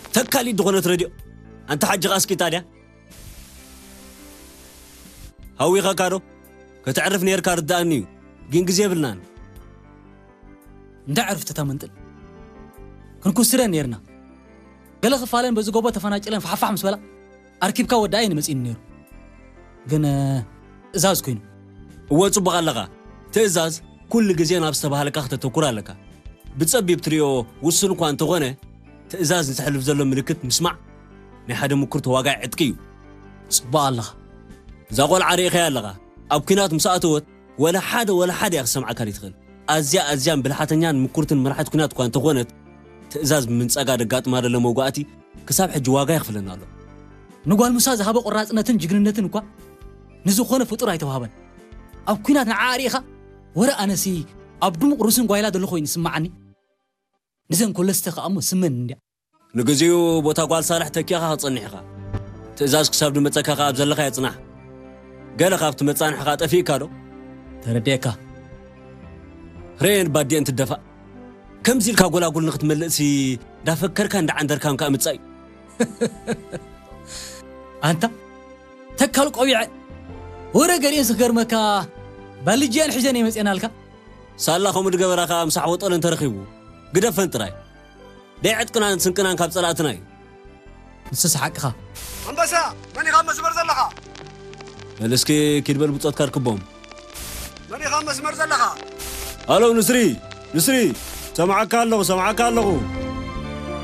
تكالي دخونة راديو أنت حاج غاسكي تاليا هاوي غاكارو كتعرف نير كارد دانيو جينجزي بلنان انت عرفت تامنتل كنكو سيران نيرنا قال خفالين بزو غوبا تفناجلن فحفح مسبلا اركيبكا وداين مسين نيرو ግን እዛዝ ኮይኑ ወጽቡቕ ኣለኻ ትእዛዝ ኩሉ ግዜ ናብ ዝተባሃለካ ክትተኩር ኣለካ ብጸቢብ ትሪኦ ውስን እኳ እንተኾነ ትእዛዝ ዝሕልፍ ዘሎ ምልክት ምስማዕ ናይ ሓደ ምኩር ተዋጋዒ ዕጥቂ እዩ ጽቡቕ ኣለኻ እዛ ቆልዓ ሪኢኸያ ኣለኻ ኣብ ኩናት ምስኣተወት ወላ ሓደ ክሰምዓካ ይትኽእል ኣዝያን ብልሓተኛን ምኩርትን መራሕት ኩናት እኳ እንተኾነት ትእዛዝ ብምንጸጋ ደጋጥማ ዘሎ መጓእቲ ክሳብ ሕጂ ዋጋ ይኽፍለና ኣሎ ንጓል ሙሳ ዝሃበ ቆራጽነትን ጅግንነትን እኳ ንዝኾነ ፍጡር ኣይተዋሃበን ኣብ ኩናት ንዓሪኻ ወረ ኣነሲ ኣብ ድሙቕ ሩስን ጓይላ ደሎ ኮይኑ ይስማዓኒ ንዘን ኮለስተ ከኣሞ ስመን እንድያ ንግዚኡ ቦታ ጓል ሳልሕ ተኪኻ ክጸኒሕ ኢኻ ትእዛዝ ክሳብ ድመጸካ ኣብ ዘለኻ የጽናሕ ገለ ካብቲ መጻንሕኻ ጠፊእካ ዶ ተረድየካ ሬን ባድየን ትደፋእ ከምዚ ኢልካ ጎላጉል ንኽትመልእሲ ዳፈከርካ እንዳዓንደርካ ምካ ምጻይ أنت تكال قويع ورا قرين سكرمكا بالجيان حجاني مسينا لك سالخو مدغبراخا مسح وطل انت رخيبو قدفن تراي ديعت كنان سنكنان كاب صلاتناي نسس حقها انبسا ماني خامس مرزلخا ملسكي كيدبل بصوت كاركبوم ماني خامس مرزلخا الو نسري سمعك الله